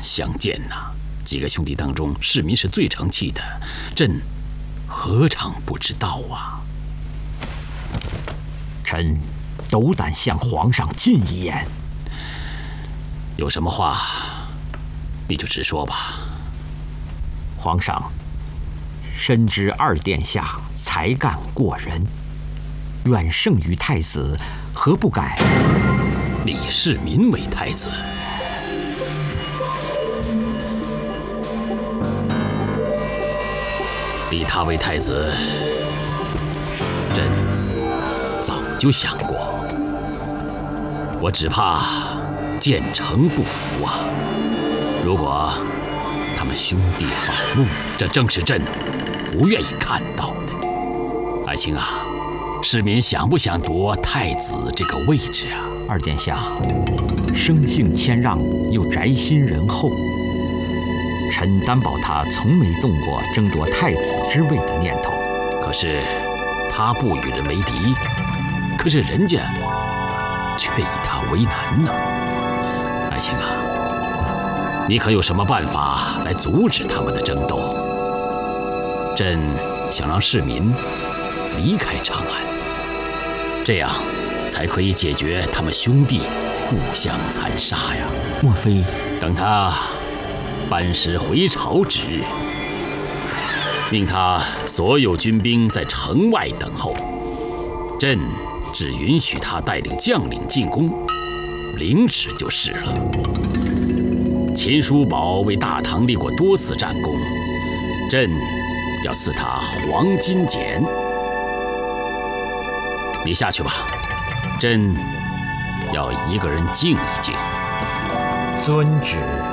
相见呐！几个兄弟当中，世民是最成器的，朕何尝不知道啊？ 臣斗胆向皇上进一言。 有什么话，你就直说吧。 皇上，深知二殿下才干过人，远胜于太子，何不改立世民为太子？立他为太子，朕早就想过，我只怕建成不服啊！如果他们兄弟反目，这正是朕不愿意看到的。爱卿啊，世民想不想夺太子这个位置啊？ 二殿下生性谦让，又宅心仁厚，臣担保他从没动过争夺太子之位的念头。 可是他不与人为敌，可是人家却以他为难呢。爱卿啊，你可有什么办法来阻止他们的争斗？朕想让市民离开长安，这样才可以解决他们兄弟互相残杀呀。 莫非等他班师回朝之日，命他所有军兵在城外等候，朕只允许他带领将领进宫，领旨就是了。秦叔宝为大唐立过多次战功，朕要赐他黄金锏。你下去吧，朕要一个人静一静。 遵旨。